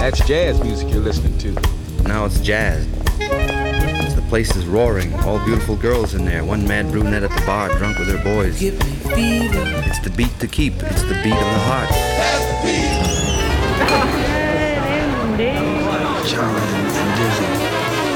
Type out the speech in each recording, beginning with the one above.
That's jazz music you're listening to. Now it's jazz. The place is roaring. All beautiful girls in there. One mad brunette at the bar, drunk with her boys. Give me fever. It's the beat to keep. It's the beat of the heart. That's the beat. Charlie and Dizzy.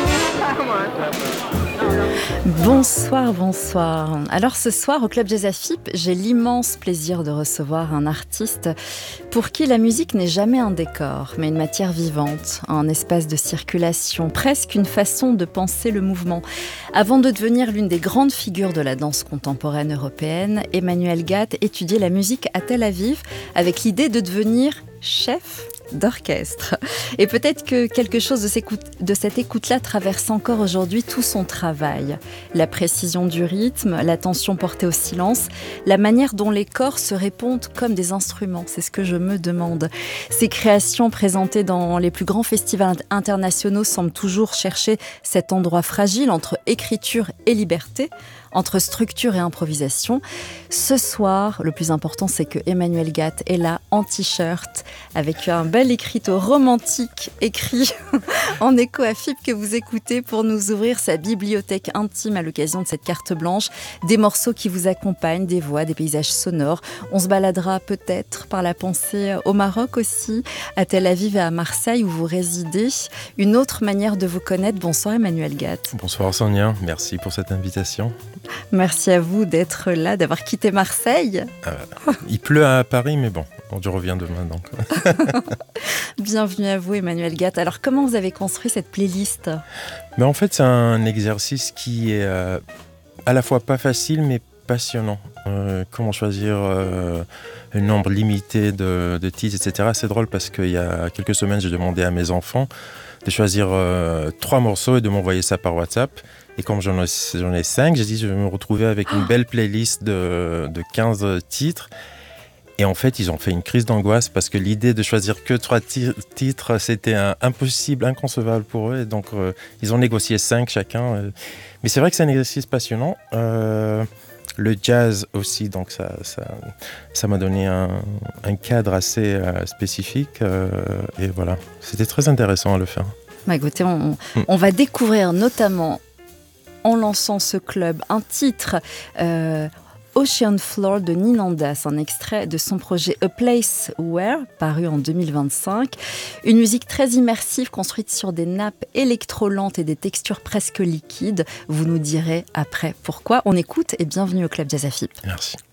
Bonsoir, bonsoir. Alors ce soir au Club Jazz AFIP, j'ai l'immense plaisir de recevoir un artiste pour qui la musique n'est jamais un décor, mais une matière vivante, un espace de circulation, presque une façon de penser le mouvement. Avant de devenir l'une des grandes figures de la danse contemporaine européenne, Emmanuel Gath étudiait la musique à Tel Aviv avec l'idée de devenir chef d'orchestre. Et peut-être que quelque chose de cette écoute-là traverse encore aujourd'hui tout son travail. La précision du rythme, l'attention portée au silence, la manière dont les corps se répondent comme des instruments, c'est ce que je me demande. Ces créations présentées dans les plus grands festivals internationaux semblent toujours chercher cet endroit fragile entre écriture et liberté, entre structure et improvisation. Ce soir, le plus important, c'est que Emmanuel Gath est là en t-shirt avec un bel écriteau romantique écrit en écho à FIP que vous écoutez pour nous ouvrir sa bibliothèque intime à l'occasion de cette carte blanche. Des morceaux qui vous accompagnent, des voix, des paysages sonores. On se baladera peut-être par la pensée au Maroc aussi, à Tel Aviv et à Marseille où vous résidez. Une autre manière de vous connaître. Bonsoir Emmanuel Gath. Bonsoir Sonia, merci pour cette invitation. Merci à vous d'être là, d'avoir quitté Marseille. Il pleut à Paris, mais bon, je reviens demain donc. Bienvenue à vous Emmanuel Gath. Alors comment vous avez construit cette playlist ? Mais en fait, c'est un exercice qui est à la fois pas facile, mais passionnant. Comment choisir un nombre limité de titres, etc. C'est drôle parce qu'il y a quelques semaines, j'ai demandé à mes enfants de choisir 3 morceaux et de m'envoyer ça par WhatsApp. Et comme j'en ai 5, j'ai dit je vais me retrouver avec une belle playlist de 15 titres. Et en fait, ils ont fait une crise d'angoisse parce que l'idée de choisir que 3 titres, c'était impossible, inconcevable pour eux. Et donc, ils ont négocié 5 chacun. Mais c'est vrai que c'est un exercice passionnant. Le jazz aussi, donc ça m'a donné un cadre assez spécifique. Et voilà, c'était très intéressant à le faire. Bah écoutez, on va découvrir notamment, en lançant ce club, un titre Ocean Floor de Ninandas, un extrait de son projet A Place Where, paru en 2025. Une musique très immersive construite sur des nappes électro-lentes et des textures presque liquides. Vous nous direz après pourquoi. On écoute et bienvenue au Club Jazz AFIP. Merci.